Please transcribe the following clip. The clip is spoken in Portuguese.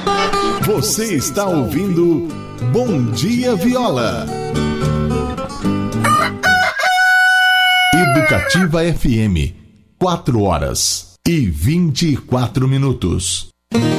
Você está ouvindo Bom Dia Viola. Educativa FM, 4 horas e 24 minutos.